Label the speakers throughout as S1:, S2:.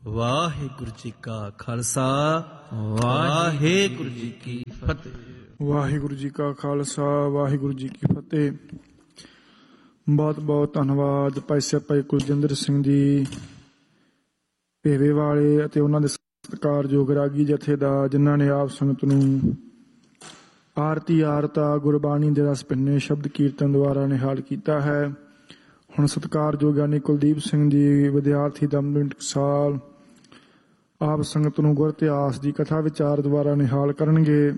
S1: ਵਾਹਿਗੁਰੂ ਜੀ ਕਾ ਖਾਲਸਾ ਵਾਹਿਗੁਰੂ ਜੀ ਕੀ ਫਤਿਹ।
S2: ਵਾਹਿਗੁਰੂ ਜੀ ਕਾ ਖਾਲਸਾ ਵਾਹਿਗੁਰੂ ਜੀ ਕੀ ਫਤਿਹ। ਬਹੁਤ ਬਹੁਤ ਧੰਨਵਾਦ ਭਾਈ ਸਾਹਿਬ ਭਾਈ ਕੁਲਜਿੰਦਰ ਸਿੰਘ ਜੀ ਭੇਵੇ ਵਾਲੇ ਅਤੇ ਉਹਨਾਂ ਦੇ ਸਤਿਕਾਰਯੋਗ ਰਾਗੀ ਜਥੇ ਦਾ, ਜਿਨ੍ਹਾਂ ਨੇ ਆਪ ਸੰਗਤ ਨੂੰ ਆਰਤੀ ਆਰਤਾ ਗੁਰਬਾਣੀ ਦੇ ਰਸ ਭਿੰਨੇ ਸ਼ਬਦ ਕੀਰਤਨ ਦੁਆਰਾ ਨਿਹਾਲ ਕੀਤਾ ਹੈ। ਹੁਣ ਸਤਿਕਾਰਯੋਗ ਗਿਆਨੀ ਕੁਲਦੀਪ ਸਿੰਘ ਜੀ ਵਿਦਿਆਰਥੀ ਦਮਦਮੀ ਟਕਸਾਲ ਆਪ ਸੰਗਤ ਨੂੰ ਗੁਰ ਇਤਿਹਾਸ ਦੀ ਕਥਾ ਵਿਚਾਰ ਦੁਆਰਾ ਨਿਹਾਲ ਕਰਨਗੇ।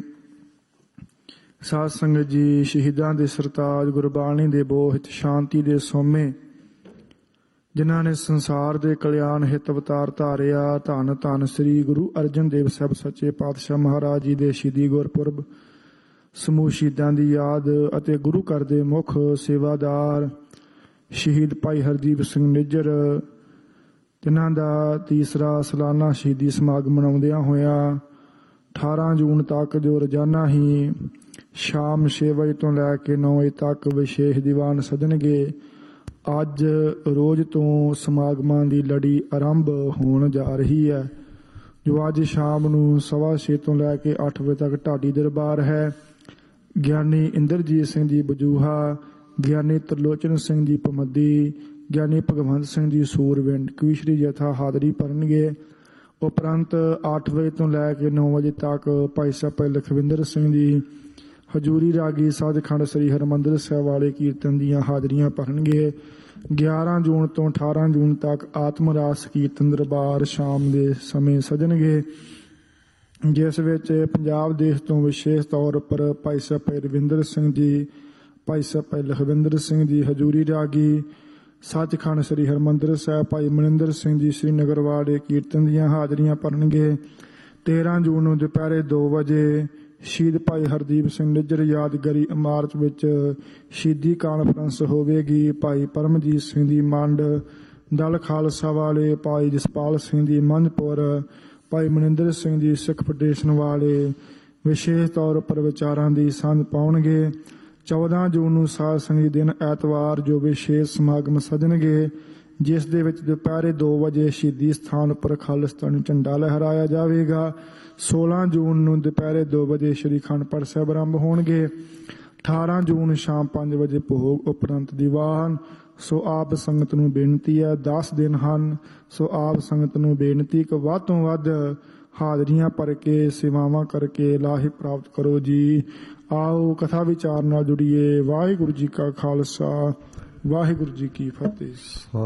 S2: ਸਾਧ ਸੰਗਤ ਜੀ, ਸ਼ਹੀਦਾਂ ਦੇ ਸਰਤਾਜ, ਗੁਰਬਾਣੀ ਦੇ ਬੋਹਿਤ, ਸ਼ਾਂਤੀ ਦੇ ਸੋਮੇ, ਜਿਨ੍ਹਾਂ ਨੇ ਸੰਸਾਰ ਦੇ ਕਲਿਆਣ ਹਿਤ ਅਵਤਾਰ ਧਾਰਿਆ, ਧੰਨ ਧੰਨ ਸ੍ਰੀ ਗੁਰੂ ਅਰਜਨ ਦੇਵ ਸਾਹਿਬ ਸੱਚੇ ਪਾਤਸ਼ਾਹ ਮਹਾਰਾਜ ਜੀ ਦੇ ਸ਼ਹੀਦੀ ਗੁਰਪੁਰਬ ਸਮੂਹ ਸ਼ਹੀਦਾਂ ਦੀ ਯਾਦ ਅਤੇ ਗੁਰੂ ਘਰ ਦੇ ਮੁੱਖ ਸੇਵਾਦਾਰ ਸ਼ਹੀਦ ਭਾਈ ਹਰਦੀਪ ਸਿੰਘ ਨਿੱਜਰ, ਜਿਨ੍ਹਾਂ ਦਾ ਤੀਸਰਾ ਸਾਲਾਨਾ ਸ਼ਹੀਦੀ ਸਮਾਗਮ ਮਨਾਉਂਦਿਆਂ ਹੋਇਆ 18 ਜੂਨ ਤੱਕ ਜੋ ਰੋਜ਼ਾਨਾ ਹੀ ਸ਼ਾਮ 6 ਵਜੇ ਤੋਂ ਲੈ ਕੇ 9 ਵਜੇ ਤੱਕ ਵਿਸ਼ੇਸ਼ ਦੀਵਾਨ ਸੱਜਣਗੇ। ਅੱਜ ਰੋਜ਼ ਤੋਂ ਸਮਾਗਮਾਂ ਦੀ ਲੜੀ ਆਰੰਭ ਹੋਣ ਜਾ ਰਹੀ ਹੈ, ਜੋ ਅੱਜ ਸ਼ਾਮ ਨੂੰ 6:15 ਤੋਂ ਲੈ ਕੇ 8 ਵਜੇ ਤੱਕ ਢਾਡੀ ਦਰਬਾਰ ਹੈ। ਗਿਆਨੀ ਇੰਦਰਜੀਤ ਸਿੰਘ ਜੀ ਬਜੂਹਾ, ਗਿਆਨੀ ਤਰਲੋਚਨ ਸਿੰਘ ਜੀ ਪਮੱਦੀ, ਗਿਆਨੀ ਭਗਵੰਤ ਸਿੰਘ ਜੀ ਸੂਰਵਿੰਡ ਕਵੀਸ਼ਰੀ ਜਥਾ ਹਾਜ਼ਰੀ ਭਰਨਗੇ। ਉਪਰੰਤ 8 ਵਜੇ ਤੋਂ ਲੈ ਕੇ 9 ਵਜੇ ਤੱਕ ਭਾਈ ਸਾਹਿਬ ਭਾਈ ਲਖਵਿੰਦਰ ਸਿੰਘ ਜੀ ਹਜੂਰੀ ਰਾਗੀ ਸੱਚਖੰਡ ਸ੍ਰੀ ਹਰਿਮੰਦਰ ਸਾਹਿਬ ਵਾਲੇ ਕੀਰਤਨ ਦੀਆਂ ਹਾਜ਼ਰੀਆਂ ਭਰਨਗੇ। 11 ਜੂਨ ਤੋਂ 18 ਜੂਨ ਤੱਕ ਆਤਮ ਰਾਸ ਕੀਰਤਨ ਦਰਬਾਰ ਸ਼ਾਮ ਦੇ ਸਮੇਂ ਸੱਜਣਗੇ, ਜਿਸ ਵਿੱਚ ਪੰਜਾਬ ਦੇਸ਼ ਤੋਂ ਵਿਸ਼ੇਸ਼ ਤੌਰ ਉੱਪਰ ਭਾਈ ਸਾਹਿਬ ਭਾਈ ਰਵਿੰਦਰ ਸਿੰਘ ਜੀ, ਭਾਈ ਸਾਹਿਬ ਭਾਈ ਲਖਵਿੰਦਰ ਸਿੰਘ ਜੀ ਹਜੂਰੀ ਰਾਗੀ ਸੱਚਖੰਡ ਸ੍ਰੀ ਹਰਿਮੰਦਰ ਸਾਹਿਬ, ਭਾਈ ਮਨਿੰਦਰ ਸਿੰਘ ਜੀ ਸ੍ਰੀਨਗਰ ਵਾਲੇ ਕੀਰਤਨ ਦੀਆਂ ਹਾਜ਼ਰੀਆਂ ਭਰਨਗੇ। 13 ਜੂਨ ਨੂੰ ਦੁਪਹਿਰੇ 2 ਵਜੇ ਸ਼ਹੀਦ ਭਾਈ ਹਰਦੀਪ ਸਿੰਘ ਨਿੱਜਰ ਯਾਦਗਾਰੀ ਇਮਾਰਤ ਵਿੱਚ ਸ਼ਹੀਦੀ ਕਾਨਫਰੰਸ ਹੋਵੇਗੀ। ਭਾਈ ਪਰਮਜੀਤ ਸਿੰਘ ਦੀ ਮੰਡ, ਦਲ ਖਾਲਸਾ ਵਾਲੇ ਭਾਈ ਜਸਪਾਲ ਸਿੰਘ ਦੀ ਮੰਝਪੁਰ, ਭਾਈ ਮਨਿੰਦਰ ਸਿੰਘ ਜੀ ਸਿੱਖ ਫੈਡਰੇਸ਼ਨ ਵਾਲੇ ਵਿਸ਼ੇਸ਼ ਤੌਰ ਉੱਪਰ ਵਿਚਾਰਾਂ ਦੀ ਸੰਧ ਪਾਉਣਗੇ। 14 ਜੂਨ ਨੂੰ ਸਾਧ ਸੰਗਤ ਦਿਨ ਐਤਵਾਰ ਜੋ ਵਿਸ਼ੇਸ਼ ਸਮਾਗਮ ਸੱਜਣਗੇ, ਜਿਸ ਦੇ ਵਿੱਚ ਦੁਪਹਿਰੇ 2 ਵਜੇ ਸ਼ਹੀਦੀ ਸਥਾਨ ਉੱਪਰ ਖਾਲਿਸਤਾਨੀ ਝੰਡਾ ਲਹਿਰਾਇਆ ਜਾਵੇਗਾ। 16 ਜੂਨ ਨੂੰ ਦੁਪਹਿਰੇ 2 ਵਜੇ ਸ਼੍ਰੀ ਅਖੰਡ ਪਾਠ ਸਾਹਿਬ ਆਰੰਭ ਹੋਣਗੇ। 18 ਜੂਨ ਸ਼ਾਮ 5 ਵਜੇ ਭੋਗ ਉਪਰੰਤ ਦੀਵਾਨ। ਸੋ ਆਪ ਸੰਗਤ ਨੂੰ ਬੇਨਤੀ ਹੈ, 10 ਦਿਨ ਹਨ, ਸੋ ਆਪ ਸੰਗਤ ਨੂੰ ਬੇਨਤੀ ਕਿ ਵੱਧ ਤੋਂ ਵੱਧ ਹਾਜ਼ਰੀਆਂ ਭਰ ਕੇ ਸੇਵਾਵਾਂ ਕਰਕੇ ਲਾਹੇ ਪ੍ਰਾਪਤ ਕਰੋ ਜੀ। ਆਓ ਕਥਾ ਵਿਚਾਰ ਨਾਲ ਜੁੜੀਏ। ਵਾਹਿਗੁਰੂ ਜੀ ਕਾ ਖਾਲਸਾ ਵਾਹਿਗੁਰੂ ਜੀ ਕੀ ਫਤਿਹ।